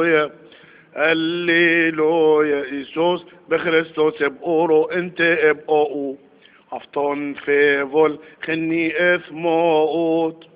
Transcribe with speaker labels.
Speaker 1: هللويا إيسوس بخريستوس بقورو انت بقو أفطن في فول خني إثموت